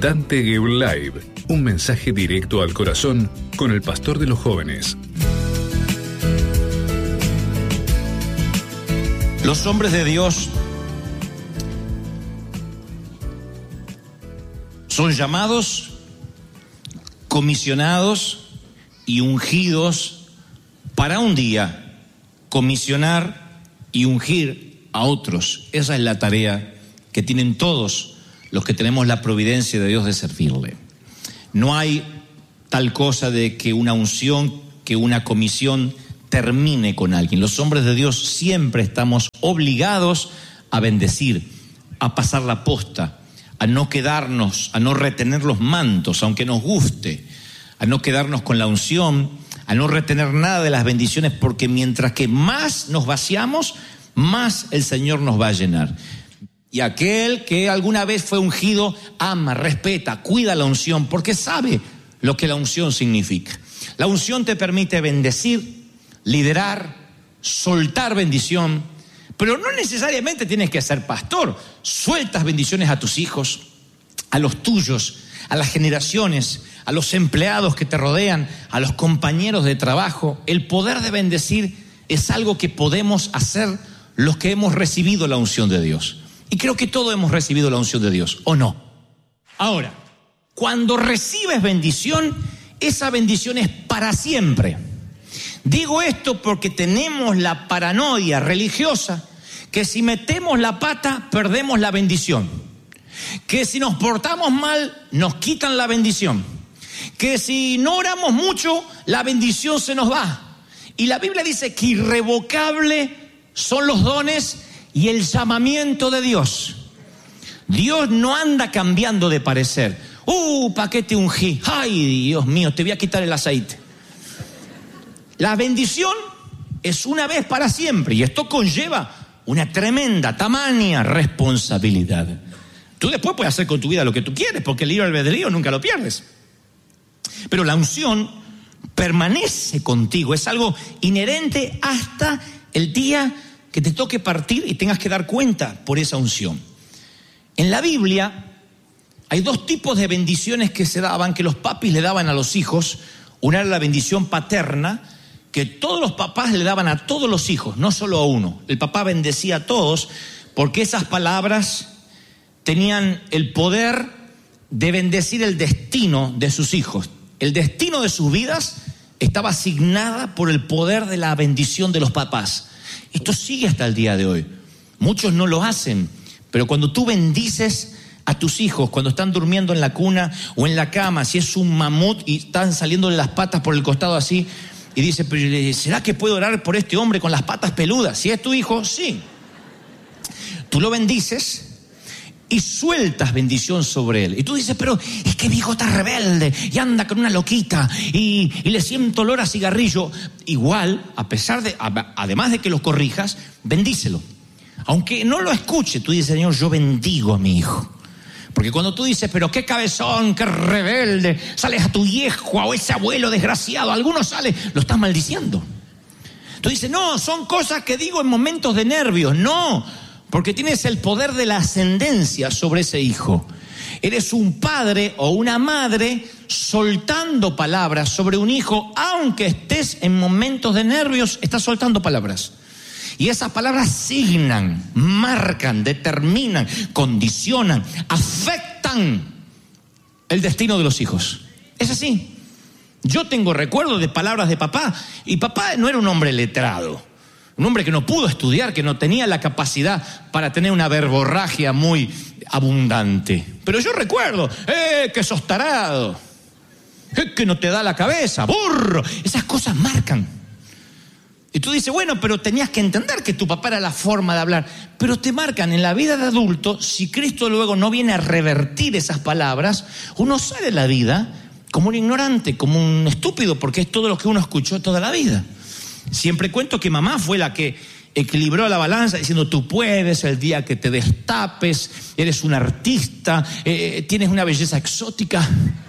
Dante Gebel Live, un mensaje directo al corazón con el pastor de los jóvenes. Los hombres de Dios son llamados, comisionados y ungidos para un día comisionar y ungir a otros. Esa es la tarea que tienen todos los que tenemos la providencia de Dios de servirle. No hay tal cosa de que una unción, que una comisión termine con alguien. Los hombres de Dios siempre estamos obligados a bendecir, a pasar la posta, a no quedarnos, a no retener los mantos, aunque nos guste, a no quedarnos con la unción, a no retener nada de las bendiciones, porque mientras que más nos vaciamos, más el Señor nos va a llenar. Y aquel que alguna vez fue ungido ama, respeta, cuida la unción, porque sabe lo que la unción significa. La unción te permite bendecir, liderar, soltar bendición, pero no necesariamente tienes que ser pastor. Sueltas bendiciones a tus hijos, a los tuyos, a las generaciones, a los empleados que te rodean, a los compañeros de trabajo. El poder de bendecir es algo que podemos hacer los que hemos recibido la unción de Dios. Y creo que todos hemos recibido la unción de Dios, ¿o no? Ahora, cuando recibes bendición, esa bendición es para siempre. Digo esto porque tenemos la paranoia religiosa que si metemos la pata, perdemos la bendición. Que si nos portamos mal, nos quitan la bendición. Que si no oramos mucho, la bendición se nos va. Y la Biblia dice que irrevocable son los dones y el llamamiento de Dios. Dios no anda cambiando de parecer. ¿Para qué te ungí? Ay, Dios mío, te voy a quitar el aceite. La bendición es una vez para siempre, y esto conlleva una tremenda, tamaña responsabilidad. Tú después puedes hacer con tu vida lo que tú quieres, porque el libre albedrío nunca lo pierdes. Pero la unción permanece contigo, es algo inherente hasta el día que te toque partir y tengas que dar cuenta por esa unción. En la Biblia hay dos tipos de bendiciones que se daban, que los papis le daban a los hijos. Una era la bendición paterna, que todos los papás le daban a todos los hijos, no solo a uno. El papá bendecía a todos porque esas palabras tenían el poder de bendecir el destino de sus hijos. El destino de sus vidas estaba asignada por el poder de la bendición de los papás. Esto sigue hasta el día de hoy. Muchos no lo hacen, pero cuando tú bendices a tus hijos, cuando están durmiendo en la cuna o en la cama, si es un mamut y están saliéndole las patas por el costado así, y dice, pero ¿será que puedo orar por este hombre con las patas peludas? Si es tu hijo, sí. Tú lo bendices y sueltas bendición sobre él. Y tú dices, pero es que mi hijo está rebelde y anda con una loquita y le siento olor a cigarrillo. Igual, además de que lo corrijas, bendícelo. Aunque no lo escuche, tú dices, Señor, yo bendigo a mi hijo. Porque cuando tú dices, pero qué cabezón, qué rebelde, sales a tu viejo o ese abuelo desgraciado, algunos salen, lo estás maldiciendo. Tú dices, no, son cosas que digo en momentos de nervios. No, porque tienes el poder de la ascendencia sobre ese hijo. Eres un padre o una madre soltando palabras sobre un hijo, aunque estés en momentos de nervios, estás soltando palabras. Y esas palabras signan, marcan, determinan, condicionan, afectan el destino de los hijos. Es así. Yo tengo recuerdos de palabras de papá, y papá no era un hombre letrado, un hombre que no pudo estudiar, que no tenía la capacidad para tener una verborragia muy abundante. Pero yo recuerdo, que sos tarado, que no te da la cabeza, burro. Esas cosas marcan. Y tú dices, bueno, pero tenías que entender que tu papá era la forma de hablar. Pero te marcan en la vida de adulto. Si Cristo luego no viene a revertir esas palabras, uno sale de la vida como un ignorante, como un estúpido, porque es todo lo que uno escuchó toda la vida. Siempre cuento que mamá fue la que equilibró la balanza diciendo, tú puedes, el día que te destapes, eres un artista, tienes una belleza exótica,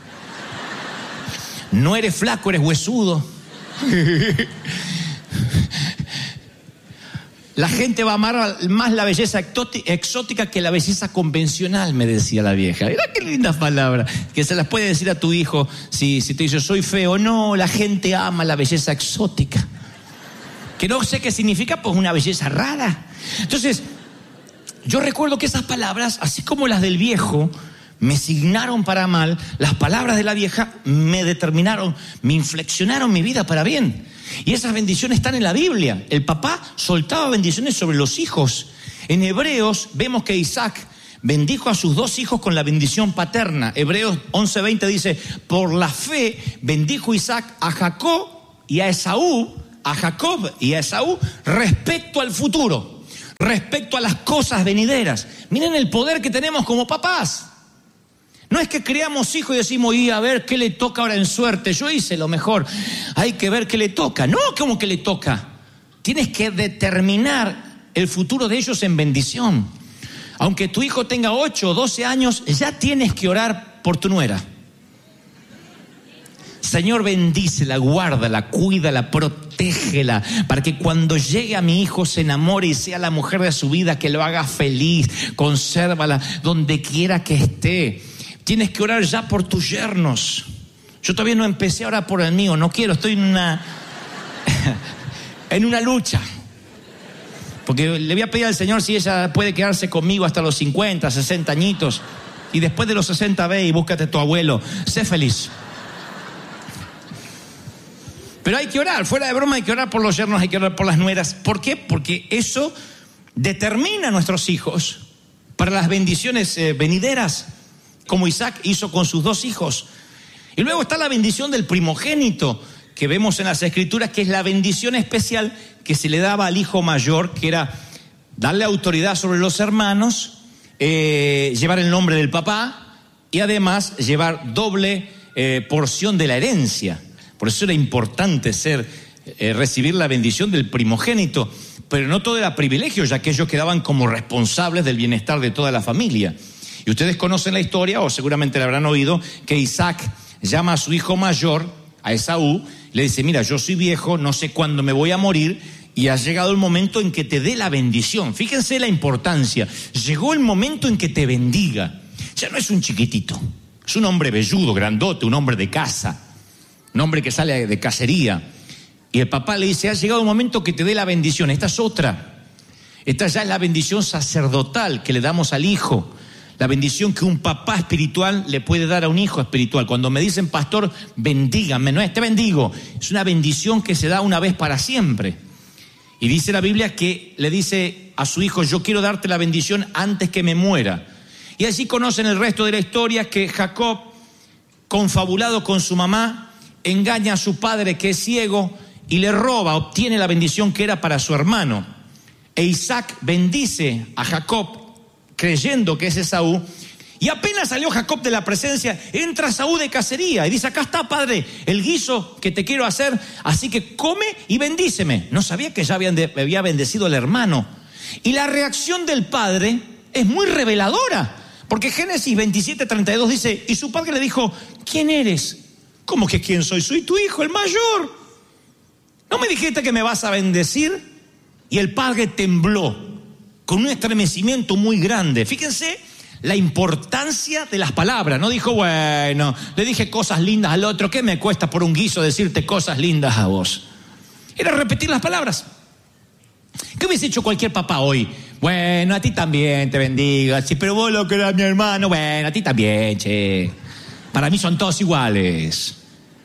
no eres flaco, eres huesudo. La gente va a amar más la belleza exótica que la belleza convencional, me decía la vieja. Mira qué lindas palabras, que se las puede decir a tu hijo si te dice soy feo. No, la gente ama la belleza exótica. Que no sé qué significa, pues una belleza rara. Entonces, yo recuerdo que esas palabras, así como las del viejo, me signaron para mal. Las palabras de la vieja me determinaron, me inflexionaron mi vida para bien. Y esas bendiciones están en la Biblia. El papá soltaba bendiciones sobre los hijos. En Hebreos vemos que Isaac bendijo a sus 2 hijos con la bendición paterna. Hebreos 11:20 dice, por la fe bendijo Isaac a Jacob y a Esaú, respecto al futuro, respecto a las cosas venideras. Miren el poder que tenemos como papás. No es que creamos hijos y decimos, y a ver qué le toca ahora en suerte. Yo hice lo mejor, hay que ver qué le toca. No, ¿cómo que le toca? Tienes que determinar el futuro de ellos en bendición. Aunque tu hijo tenga 8 o 12 años, ya tienes que orar por tu nuera. Señor, bendícela, guárdala, cuídala, protégela, para que cuando llegue a mi hijo se enamore y sea la mujer de su vida, que lo haga feliz. Consérvala donde quiera que esté. Tienes que orar ya por tus yernos. Yo todavía no empecé a orar por el mío, no quiero, estoy en una lucha. Porque le voy a pedir al Señor si ella puede quedarse conmigo hasta los 50, 60 añitos. Y después de los 60 ve y búscate a tu abuelo. Sé feliz. Pero hay que orar, fuera de broma hay que orar por los yernos, hay que orar por las nueras. ¿Por qué? Porque eso determina a nuestros hijos para las bendiciones venideras, como Isaac hizo con sus 2 hijos. Y luego está la bendición del primogénito, que vemos en las Escrituras, que es la bendición especial que se le daba al hijo mayor, que era darle autoridad sobre los hermanos, llevar el nombre del papá y además llevar doble porción de la herencia. Por eso era importante recibir la bendición del primogénito, pero no todo era privilegio, ya que ellos quedaban como responsables del bienestar de toda la familia. Y ustedes conocen la historia, o seguramente la habrán oído, que Isaac llama a su hijo mayor, a Esaú, le dice, mira, yo soy viejo, no sé cuándo me voy a morir, y ha llegado el momento en que te dé la bendición. Fíjense la importancia. Llegó el momento en que te bendiga. Ya no es un chiquitito, es un hombre velludo, grandote, un hombre de casa, un hombre que sale de cacería. Y el papá le dice, ha llegado el momento que te dé la bendición. Esta es otra. Esta ya es la bendición sacerdotal que le damos al hijo. La bendición que un papá espiritual le puede dar a un hijo espiritual. Cuando me dicen, pastor, bendígame, no es te bendigo. Es una bendición que se da una vez para siempre. Y dice la Biblia que le dice a su hijo, yo quiero darte la bendición antes que me muera. Y allí conocen el resto de la historia, que Jacob, confabulado con su mamá, engaña a su padre que es ciego y le roba, obtiene la bendición que era para su hermano. E Isaac bendice a Jacob creyendo que es Esaú, y apenas salió Jacob de la presencia, entra Esaú de cacería y dice, acá está, padre, el guiso que te quiero hacer, así que come y bendíceme. No sabía que ya había bendecido al hermano. Y la reacción del padre es muy reveladora, porque Génesis 27:32 dice, y su padre le dijo, ¿quién eres? ¿Cómo que quién soy? Soy tu hijo, el mayor. ¿No me dijiste que me vas a bendecir? Y el padre tembló con un estremecimiento muy grande. Fíjense la importancia de las palabras. No dijo, bueno, le dije cosas lindas al otro, ¿qué me cuesta por un guiso decirte cosas lindas a vos? Era repetir las palabras. ¿Qué hubiese hecho cualquier papá hoy? Bueno, a ti también te bendiga. Sí, pero vos lo que era mi hermano, bueno, a ti también, che. Para mí son todos iguales.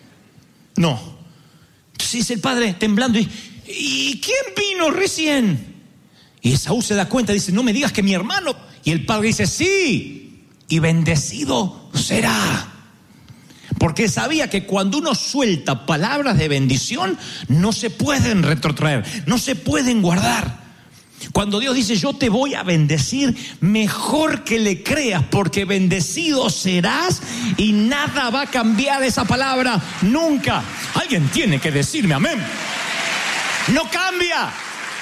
No. Entonces dice el padre temblando, ¿y quién vino recién? Y Esaú se da cuenta, dice, no me digas que mi hermano. Y el padre dice, sí, y bendecido será. Porque sabía que cuando uno suelta palabras de bendición, no se pueden retrotraer, no se pueden guardar. Cuando Dios dice, yo te voy a bendecir, mejor que le creas, porque bendecido serás y nada va a cambiar esa palabra nunca. Alguien tiene que decirme amén. No cambia.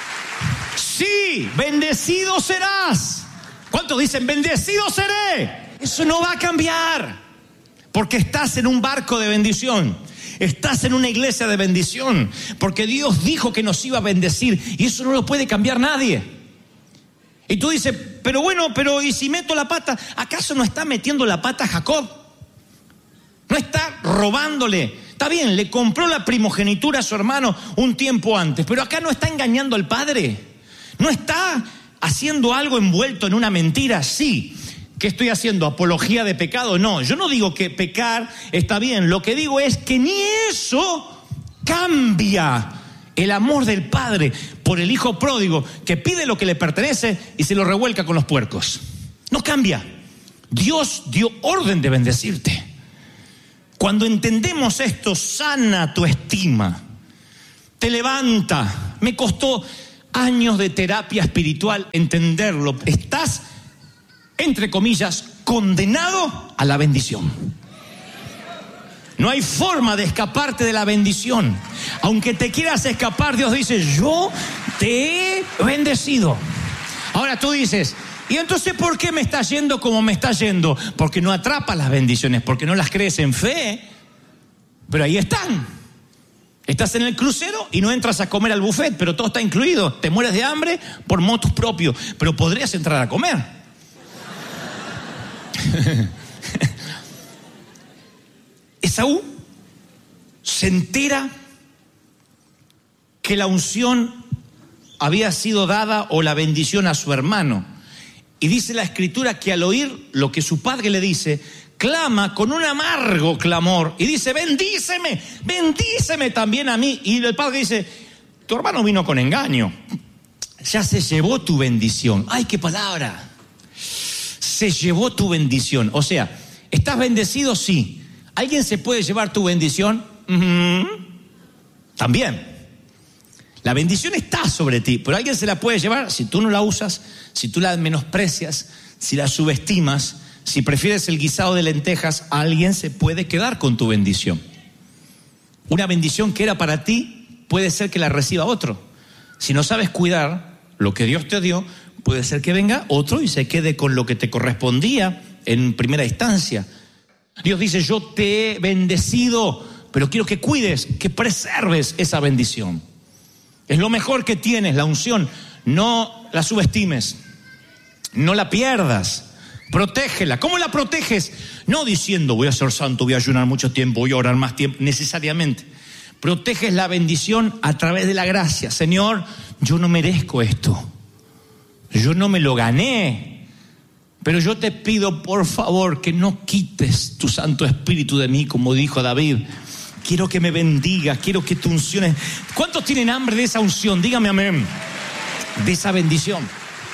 Sí, bendecido serás. ¿Cuántos dicen bendecido seré? Eso no va a cambiar, porque estás en un barco de bendición. Estás en una iglesia de bendición, porque Dios dijo que nos iba a bendecir y eso no lo puede cambiar nadie. Y tú dices, pero ¿y si meto la pata? ¿Acaso no está metiendo la pata Jacob? No está robándole. Está bien, le compró la primogenitura a su hermano un tiempo antes, pero acá no está engañando al padre. No está haciendo algo envuelto en una mentira. Sí. ¿Qué estoy haciendo? ¿Apología de pecado? No, yo no digo que pecar está bien. Lo que digo es que ni eso cambia el amor del padre por el hijo pródigo que pide lo que le pertenece y se lo revuelca con los puercos. No cambia. Dios dio orden de bendecirte. Cuando entendemos esto, sana tu estima, te levanta. Me costó años de terapia espiritual entenderlo. Estás, entre comillas, condenado a la bendición. No hay forma de escaparte de la bendición. Aunque te quieras escapar, Dios dice, yo te he bendecido. Ahora tú dices, ¿y entonces por qué me está yendo como me está yendo? Porque no atrapas las bendiciones, porque no las crees en fe. Pero ahí están. Estás en el crucero y no entras a comer al buffet, pero todo está incluido. Te mueres de hambre por motus propio, pero podrías entrar a comer. Esaú se entera que la unción había sido dada o la bendición a su hermano. Y dice la escritura que al oír lo que su padre le dice, clama con un amargo clamor y dice, bendíceme también a mí. Y el padre dice, tu hermano vino con engaño, ya se llevó tu bendición. ¡Ay, qué palabra! Se llevó tu bendición. O sea, ¿estás bendecido? Sí. ¿Alguien se puede llevar tu bendición? También. La bendición está sobre ti, pero alguien se la puede llevar si tú no la usas, si tú la menosprecias, si la subestimas, si prefieres el guisado de lentejas, alguien se puede quedar con tu bendición. Una bendición que era para ti puede ser que la reciba otro. Si no sabes cuidar lo que Dios te dio, puede ser que venga otro y se quede con lo que te correspondía en primera instancia. Dios dice, yo te he bendecido, pero quiero que cuides, que preserves esa bendición. Es lo mejor que tienes, la unción. No la subestimes, no la pierdas, protégela. ¿Cómo la proteges? No diciendo, voy a ser santo, voy a ayunar mucho tiempo, voy a orar más tiempo, necesariamente. Proteges la bendición a través de la gracia. Señor, yo no merezco esto, yo no me lo gané, pero yo te pido por favor que no quites tu Santo Espíritu de mí, como dijo David. Quiero que me bendigas, quiero que tu unción es... ¿Cuántos tienen hambre de esa unción? Dígame amén. De esa bendición.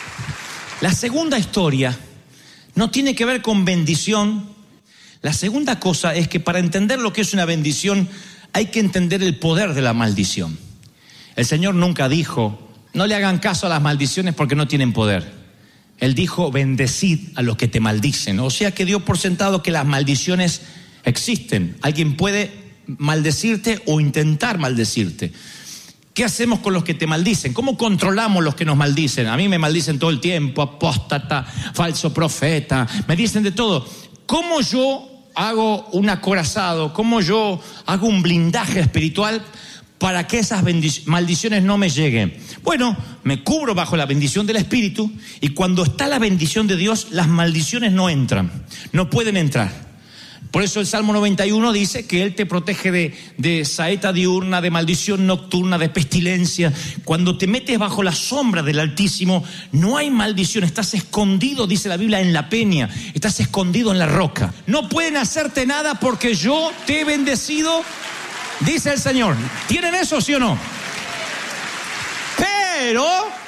La segunda historia no tiene que ver con bendición. La segunda cosa es que para entender lo que es una bendición hay que entender el poder de la maldición. El Señor nunca dijo, no le hagan caso a las maldiciones porque no tienen poder. Él dijo, bendecid a los que te maldicen. O sea que dio por sentado que las maldiciones existen. Alguien puede maldecirte o intentar maldecirte. ¿Qué hacemos con los que te maldicen? ¿Cómo controlamos los que nos maldicen? A mí me maldicen todo el tiempo, apóstata, falso profeta, me dicen de todo. ¿Cómo yo hago un acorazado? ¿Cómo yo hago un blindaje espiritual para que esas maldiciones no me lleguen? Bueno, me cubro bajo la bendición del Espíritu y cuando está la bendición de Dios, las maldiciones no entran, no pueden entrar. Por eso el Salmo 91 dice que Él te protege de saeta diurna, de maldición nocturna, de pestilencia. Cuando te metes bajo la sombra del Altísimo, no hay maldición. Estás escondido, dice la Biblia, en la peña. Estás escondido en la roca. No pueden hacerte nada porque yo te he bendecido, dice el Señor. ¿Tienen eso, sí o no? Pero,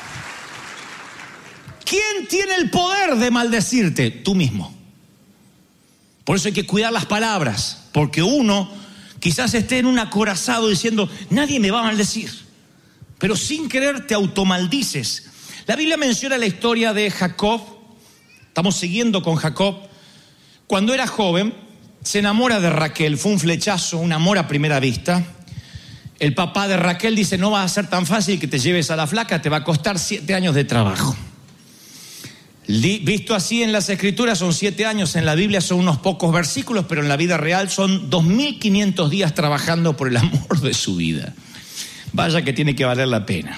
¿quién tiene el poder de maldecirte? Tú mismo. Por eso hay que cuidar las palabras, porque uno quizás esté en un acorazado diciendo, nadie me va a maldecir, pero sin querer te automaldices. La Biblia menciona la historia de Jacob, estamos siguiendo con Jacob. Cuando era joven, se enamora de Raquel, fue un flechazo, un amor a primera vista. El papá de Raquel dice, no va a ser tan fácil que te lleves a la flaca, te va a costar 7 años de trabajo. Visto así en las Escrituras son 7 años, en la Biblia son unos pocos versículos, pero en la vida real son 2.500 días trabajando por el amor de su vida. Vaya que tiene que valer la pena.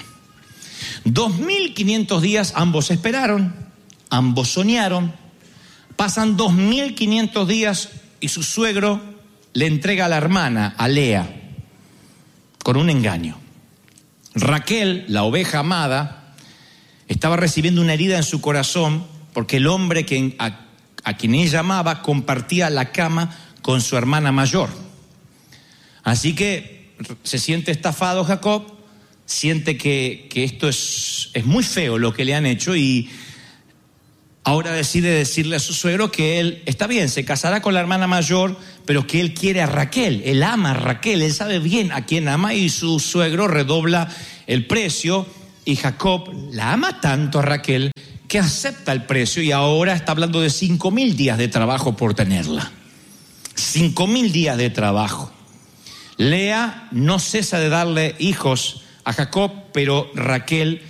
2.500 días, ambos esperaron, ambos soñaron. Pasan 2.500 días y su suegro le entrega a la hermana, a Lea, con un engaño. Raquel, la oveja amada, estaba recibiendo una herida en su corazón porque el hombre a quien ella amaba compartía la cama con su hermana mayor. Así que se siente estafado Jacob, siente que esto es muy feo lo que le han hecho, y ahora decide decirle a su suegro que él está bien, se casará con la hermana mayor, pero que él quiere a Raquel, él ama a Raquel, él sabe bien a quién ama, y su suegro redobla el precio. Y Jacob la ama tanto a Raquel que acepta el precio, y ahora está hablando de 5.000 días de trabajo por tenerla. 5.000 días de trabajo. Lea no cesa de darle hijos a Jacob, pero Raquel